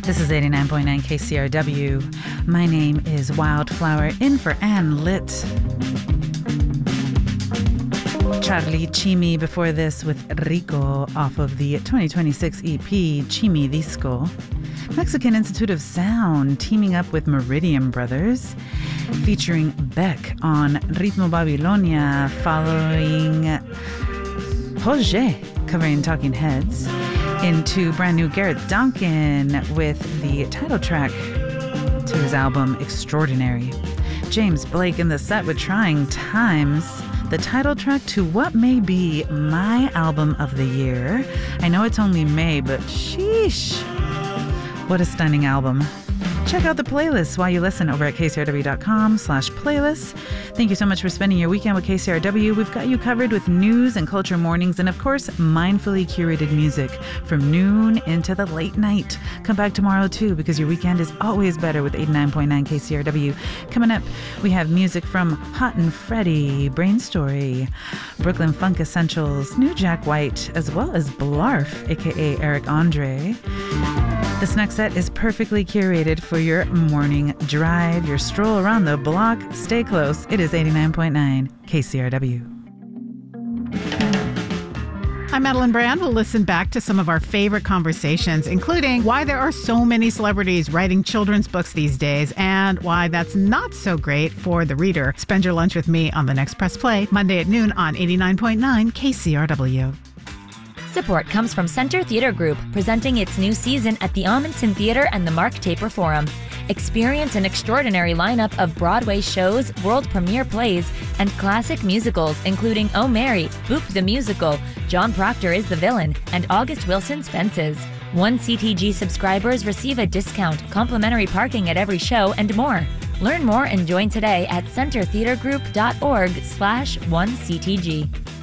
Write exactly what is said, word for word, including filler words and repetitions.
This is eighty-nine point nine K C R W. My name is Wildflower, in for Ann Litt. Charlie Chimi before this with Rico off of the twenty twenty-six E P Chimi Disco. Mexican Institute of Sound teaming up with Meridian Brothers, featuring Beck on Ritmo Babilonia, following Roger covering Talking Heads, into brand new Garrett Duncan with the title track to his album Extraordinary. James Blake in the set with Trying Times, the title track to what may be my album of the year. I know it's only May, but sheesh, what a stunning album. Check out the playlist while you listen over at kcrw.com slash playlists. Thank you so much for spending your weekend with K C R W. We've got you covered with news and culture mornings and, of course, mindfully curated music from noon into the late night. Come back tomorrow, too, because your weekend is always better with eighty-nine point nine K C R W. Coming up, we have music from Hot and Freddie, Brain Story, Brooklyn Funk Essentials, New Jack White, as well as Blarf, a k a. Eric Andre. This next set is perfectly curated for your morning drive, your stroll around the block. Stay close. It is eighty-nine point nine K C R W. I'm Madeline Brand. We'll listen back to some of our favorite conversations, including why there are so many celebrities writing children's books these days and why that's not so great for the reader. Spend your lunch with me on the next Press Play, Monday at noon on eighty-nine point nine K C R W. Support comes from Center Theater Group, presenting its new season at the Amundsen Theater and the Mark Taper Forum. Experience an extraordinary lineup of Broadway shows, world premiere plays, and classic musicals, including Oh Mary, Boop the Musical, John Proctor is the Villain, and August Wilson's Fences. One C T G subscribers receive a discount, complimentary parking at every show, and more. Learn more and join today at centertheatergroup.org slash 1CTG.